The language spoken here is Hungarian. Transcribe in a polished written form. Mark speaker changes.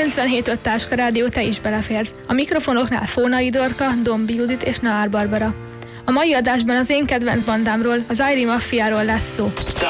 Speaker 1: 97.5 Táska Rádió, te is beleférsz. A mikrofonoknál Fónai Dorka, Dombi Judit és Naár Barbara. A mai adásban az én kedvenc bandámról, az Airi Maffiáról lesz szó.